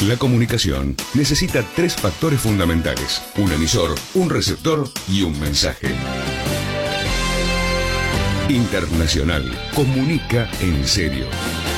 La comunicación necesita tres factores fundamentales: un emisor, un receptor y un mensaje. Internacional comunica en serio.